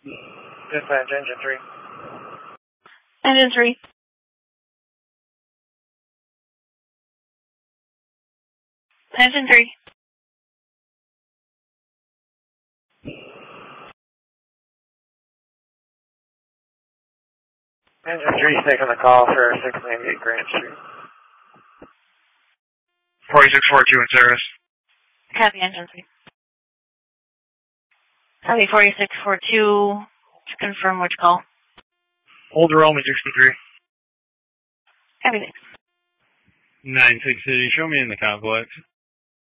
Dispatch, engine 3. Engine 3. Engine 3. Engine 3 taking the call for 698 Grant Street. 4642 in service. Copy, engine 3. Copy, 4642. To confirm which call. Old Roman 63. Copy, thanks. 96 City, show me in the complex.